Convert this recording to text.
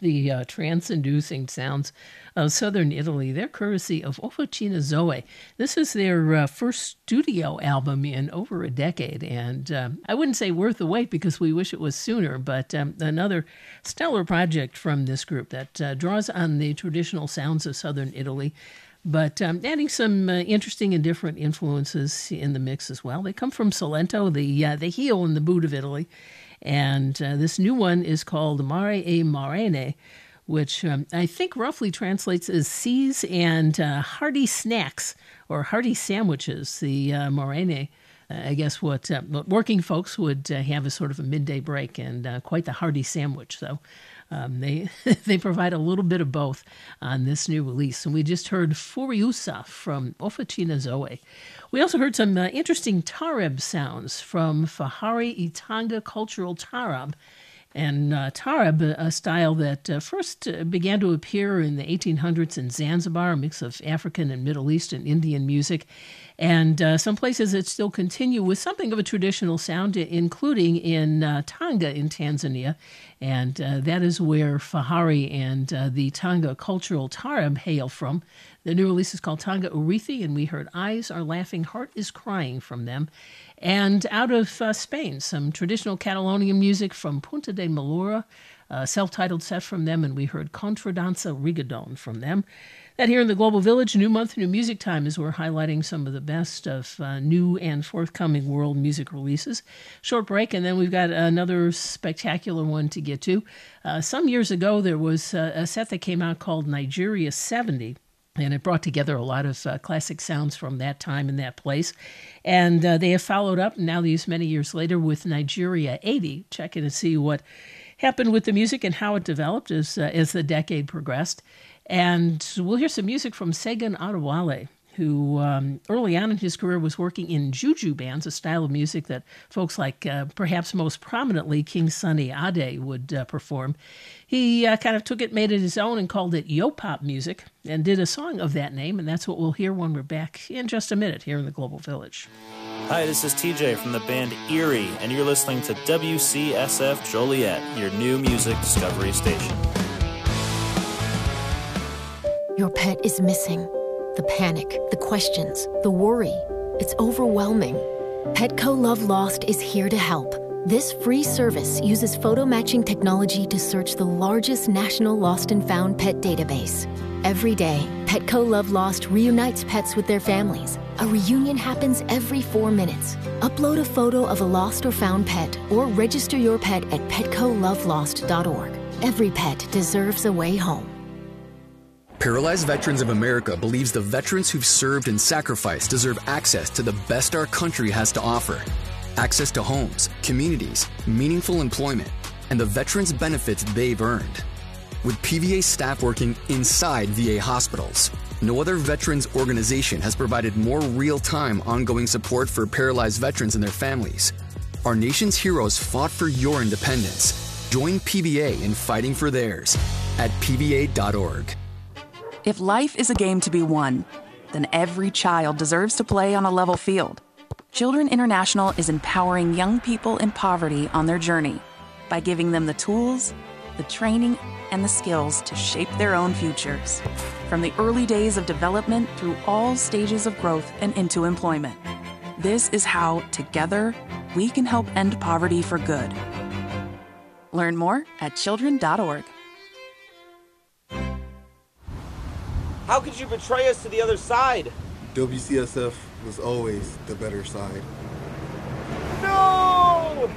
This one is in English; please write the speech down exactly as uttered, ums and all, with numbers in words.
the uh, trance-inducing sounds of southern Italy. They're courtesy of Officina Zoe. This is their uh, first studio album in over a decade, and um, I wouldn't say worth the wait because we wish it was sooner, but um, another stellar project from this group that uh, draws on the traditional sounds of southern Italy, but um, adding some uh, interesting and different influences in the mix as well. They come from Salento, the, uh, the heel and the boot of Italy, and uh, this new one is called Mare e Marene, which um, I think roughly translates as seas and uh, hearty snacks or hearty sandwiches. The uh, Marene, uh, I guess what, uh, what working folks would uh, have as sort of a midday break, and uh, quite the hearty sandwich. So um, they they provide a little bit of both on this new release. And we just heard Furiosa from Officina Zoe. We also heard some uh, interesting Tarab sounds from Fahari Itanga Cultural Tarab. And uh, Tarab, a style that uh, first uh, began to appear in the eighteen hundreds in Zanzibar, a mix of African and Middle East and Indian music. And uh, some places that still continue with something of a traditional sound, including in uh, Tanga in Tanzania. And uh, that is where Fahari and uh, the Tanga cultural Tarab hail from. The new release is called Tanga Urithi, and we heard Eyes Are Laughing, Heart is Crying from them. And out of uh, Spain, some traditional Catalonian music from Punta de Malura, a self-titled set from them, and we heard Contradanza Rigodon from them. That here in the Global Village, New Month, New Music Time, as we're highlighting some of the best of uh, new and forthcoming world music releases. Short break, and then we've got another spectacular one to get to. Uh, some years ago, there was uh, a set that came out called Nigeria seventy, and it brought together a lot of uh, classic sounds from that time and that place. And uh, they have followed up now these many years later with Nigeria eighty, checking to see what happened with the music and how it developed as, uh, as the decade progressed. And we'll hear some music from Segun Adewale, who um, early on in his career was working in juju bands, a style of music that folks like uh, perhaps most prominently King Sunny Ade would uh, perform. He uh, kind of took it, made it his own, and called it yo-pop music, and did a song of that name, and that's what we'll hear when we're back in just a minute here in the Global Village. Hi, this is T J from the band Erie, and you're listening to W C S F Joliet, your new music discovery station. Your pet is missing. The panic, the questions, the worry. It's overwhelming. Petco Love Lost is here to help. This free service uses photo matching technology to search the largest national lost and found pet database. Every day, Petco Love Lost reunites pets with their families. A reunion happens every four minutes. Upload a photo of a lost or found pet or register your pet at petco love lost dot org. Every pet deserves a way home. Paralyzed Veterans of America believes the veterans who've served and sacrificed deserve access to the best our country has to offer. Access to homes, communities, meaningful employment, and the veterans' benefits they've earned. With P V A staff working inside V A hospitals, no other veterans organization has provided more real-time ongoing support for paralyzed veterans and their families. Our nation's heroes fought for your independence. Join P V A in fighting for theirs at P V A dot org. If life is a game to be won, then every child deserves to play on a level field. Children International is empowering young people in poverty on their journey by giving them the tools, the training, and the skills to shape their own futures. From the early days of development through all stages of growth and into employment. This is how, together, we can help end poverty for good. Learn more at children dot org. How could you betray us to the other side? W C S F was always the better side.